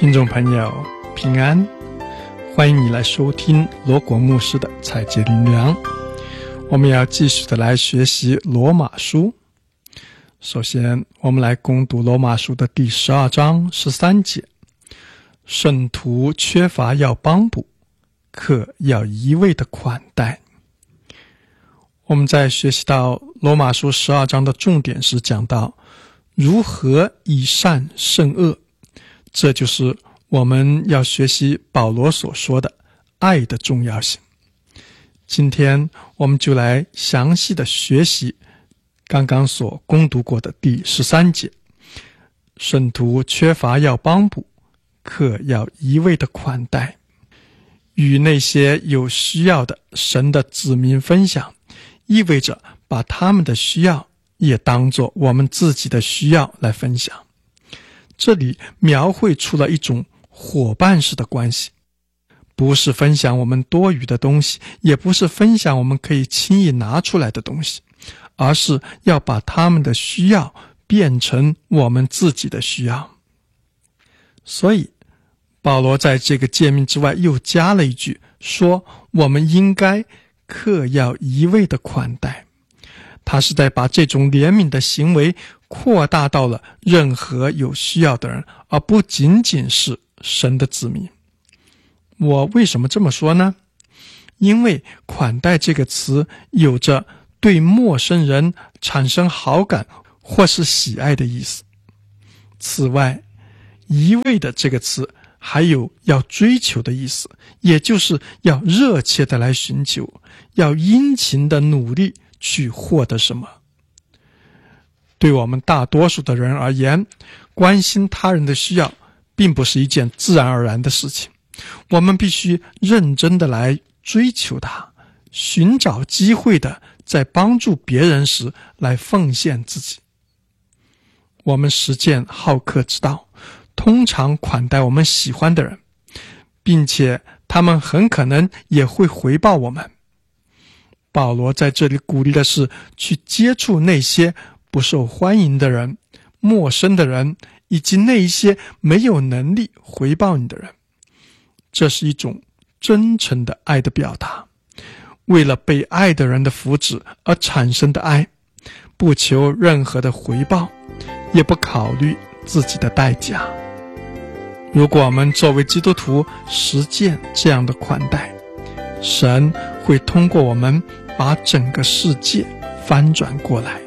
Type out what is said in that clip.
听众朋友平安，欢迎你来收听罗果牧师的采节灵粮。我们要继续的来学习罗马书。首先我们来攻读罗马书的第12章13节，圣徒缺乏要帮补，客要一味的款待。我们在学习到罗马书12章的重点是讲到如何以善胜恶，这就是我们要学习保罗所说的爱的重要性。今天我们就来详细的学习刚刚所攻读过的第13节，圣徒缺乏要帮补，客要一味的款待。与那些有需要的神的子民分享，意味着把他们的需要也当作我们自己的需要来分享。这里描绘出了一种伙伴式的关系，不是分享我们多余的东西，也不是分享我们可以轻易拿出来的东西，而是要把他们的需要变成我们自己的需要。所以保罗在这个诫命之外又加了一句，说我们应该客要一味的款待。他是在把这种怜悯的行为扩大到了任何有需要的人，而不仅仅是神的子民。我为什么这么说呢？因为款待这个词有着对陌生人产生好感或是喜爱的意思。此外，一味的这个词还有要追求的意思，也就是要热切的来寻求，要殷勤的努力去获得什么。对我们大多数的人而言，关心他人的需要并不是一件自然而然的事情，我们必须认真的来追求它，寻找机会的在帮助别人时来奉献自己。我们实践好客之道，通常款待我们喜欢的人，并且他们很可能也会回报我们。保罗在这里鼓励的是去接触那些不受欢迎的人、陌生的人，以及那一些没有能力回报你的人。这是一种真诚的爱的表达，为了被爱的人的福祉而产生的爱，不求任何的回报，也不考虑自己的代价。如果我们作为基督徒实践这样的款待，神会通过我们把整个世界翻转过来。